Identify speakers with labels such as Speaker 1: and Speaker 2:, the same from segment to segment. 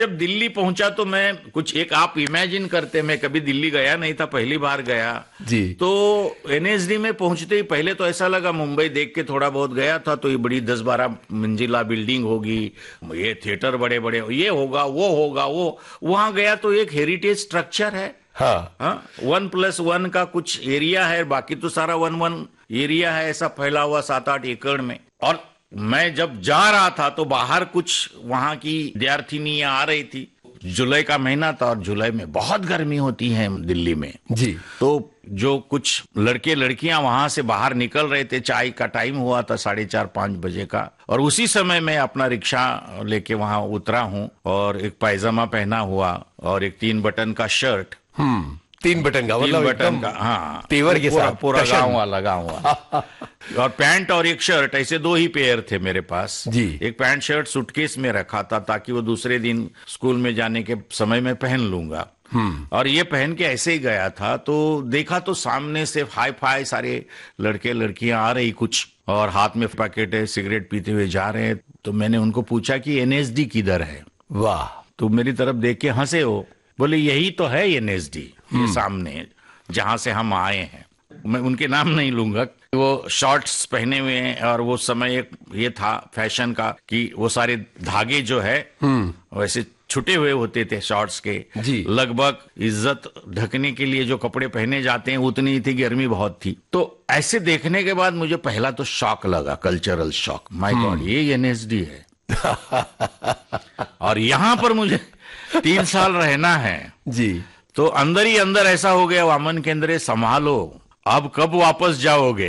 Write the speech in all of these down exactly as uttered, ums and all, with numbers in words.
Speaker 1: जब दिल्ली पहुंचा तो मैं कुछ एक आप इमेजिन करते, मैं कभी दिल्ली गया नहीं था, पहली बार गया
Speaker 2: जी।
Speaker 1: तो एनएसडी में पहुंचते ही पहले तो ऐसा लगा, मुंबई देख के थोड़ा बहुत गया था तो ये बड़ी दस बारह मंजिला बिल्डिंग होगी, ये थिएटर बड़े बड़े, ये होगा वो होगा वो। वहां गया तो एक हेरिटेज स्ट्रक्चर है,
Speaker 2: हाँ
Speaker 1: हाँ, वन प्लस वन का कुछ एरिया है, बाकी तो सारा वन वन एरिया है, ऐसा फैला हुआ सात आठ एकड़ में। और मैं जब जा रहा था तो बाहर कुछ वहां की विद्यार्थिनियां आ रही थी, जुलाई का महीना था और जुलाई में बहुत गर्मी होती है दिल्ली में
Speaker 2: जी।
Speaker 1: तो जो कुछ लड़के लड़कियां वहां से बाहर निकल रहे थे, चाय का टाइम हुआ था साढ़े चार पांच बजे का, और उसी समय मैं अपना रिक्शा लेके वहां उतरा हूं और एक पायजामा पहना हुआ और एक तीन बटन का शर्ट,
Speaker 2: हम्म तीन बटन का,
Speaker 1: तीन
Speaker 2: मतलब
Speaker 1: बटन का, हाँ,
Speaker 2: तेवर के
Speaker 1: पूरा
Speaker 2: साथ
Speaker 1: पूरा
Speaker 2: कशन।
Speaker 1: गाँव वाला गाँव हुआ और पैंट और एक शर्ट, ऐसे दो ही पेयर थे मेरे पास
Speaker 2: जी।
Speaker 1: एक पैंट शर्ट सूटकेस में रखा था ताकि वो दूसरे दिन स्कूल में जाने के समय में पहन लूंगा। और ये पहन के ऐसे ही गया था तो देखा तो सामने से हाई फाई सारे लड़के लड़कियां आ रही कुछ, और हाथ में पैकेट है, सिगरेट पीते हुए जा रहे हैं। तो मैंने उनको पूछा कि एनएसडी किधर है।
Speaker 2: वाह।
Speaker 1: तो मेरी तरफ देख के हंसे हो, बोले यही तो है एनएसडी, ये सामने जहां से हम आए हैं। मैं उनके नाम नहीं लूंगा। वो शॉर्ट्स पहने हुए हैं और वो समय एक ये था फैशन का कि वो सारे धागे जो है वैसे छुटे हुए होते थे शॉर्ट्स के
Speaker 2: जी।
Speaker 1: लगभग इज्जत ढकने के लिए जो कपड़े पहने जाते हैं उतनी ही थी, गर्मी बहुत थी। तो ऐसे देखने के बाद मुझे पहला तो शॉक लगा, कल्चरल शॉक, माय गॉड ये एनएसडी है और यहाँ पर मुझे तीन साल रहना है
Speaker 2: जी।
Speaker 1: तो अंदर ही अंदर ऐसा हो गया, वामन केंद्रे संभालो, अब कब वापस जाओगे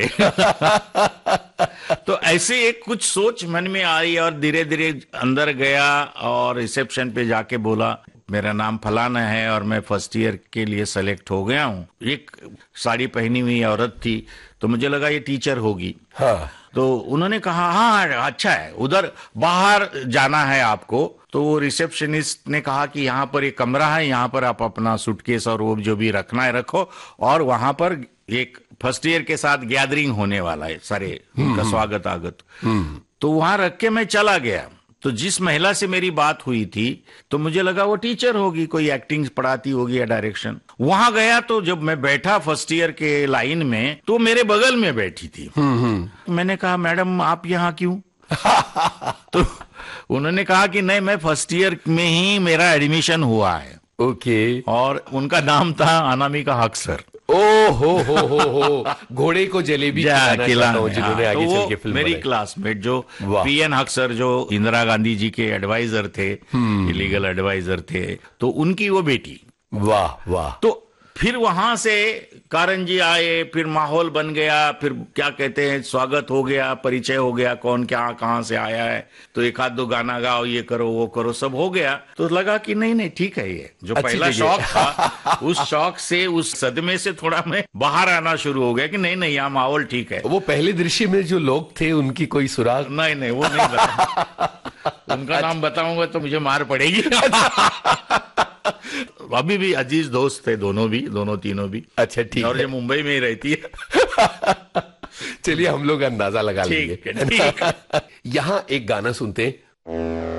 Speaker 1: तो ऐसे एक कुछ सोच मन में आई और धीरे धीरे अंदर गया और रिसेप्शन पे जाके बोला मेरा नाम फलाना है और मैं फर्स्ट ईयर के लिए सेलेक्ट हो गया हूँ। एक साड़ी पहनी हुई औरत थी तो मुझे लगा ये टीचर होगी।
Speaker 2: हाँ।
Speaker 1: तो उन्होंने कहा हाँ अच्छा है, उधर बाहर जाना है आपको। तो वो रिसेप्शनिस्ट ने कहा कि यहाँ पर एक कमरा है, यहाँ पर आप अपना सूटकेस और वो जो भी रखना है रखो, और वहां पर एक फर्स्ट ईयर के साथ गैदरिंग होने वाला है, सारे उनका स्वागत आगत। तो वहां रख के मैं चला गया। तो जिस महिला से मेरी बात हुई थी तो मुझे लगा वो टीचर होगी, कोई एक्टिंग पढ़ाती होगी या डायरेक्शन। वहां गया तो जब मैं बैठा फर्स्ट ईयर के लाइन में तो मेरे बगल में बैठी थी। मैंने कहा मैडम आप यहाँ क्यों तो उन्होंने कहा कि नहीं मैं फर्स्ट ईयर में ही मेरा एडमिशन हुआ है।
Speaker 2: ओके।
Speaker 1: और उनका नाम था अनामिका हक सर।
Speaker 2: ओ हो हो हो हो घोड़े को जलेबी खिलाना चाहता हूं, जिन्होंने आगे
Speaker 1: तो
Speaker 2: चल के फिल्म
Speaker 1: मेरी
Speaker 2: बनाई।
Speaker 1: क्लासमेट जो पीएन हक सर जो इंदिरा गांधी जी के एडवाइजर थे, इलीगल एडवाइजर थे, तो उनकी वो बेटी।
Speaker 2: वाह वाह।
Speaker 1: तो फिर वहां से कारण जी आए, फिर माहौल बन गया, फिर क्या कहते हैं स्वागत हो गया, परिचय हो गया, कौन क्या कहां से आया है, तो एक आध दो गाना गाओ, ये करो वो करो, सब हो गया। तो लगा कि नहीं नहीं ठीक है, ये जो पहला शौक था उस शौक से, उस सदमे से थोड़ा मैं बाहर आना शुरू हो गया कि नहीं नहीं यहाँ माहौल ठीक है।
Speaker 2: वो पहले दृश्य में जो लोग थे उनकी कोई सुराग?
Speaker 1: नहीं नहीं वो नहीं बता उनका नाम बताऊंगा तो मुझे मार पड़ेगी अभी भी अजीज दोस्त थे दोनों भी, दोनों तीनों भी।
Speaker 2: अच्छा ठीक है।
Speaker 1: और ये मुंबई में ही रहती है
Speaker 2: चलिए हम लोग अंदाजा लगा लेंगे।
Speaker 1: ठीक है, ठीक है।
Speaker 2: यहाँ एक गाना सुनते हैं।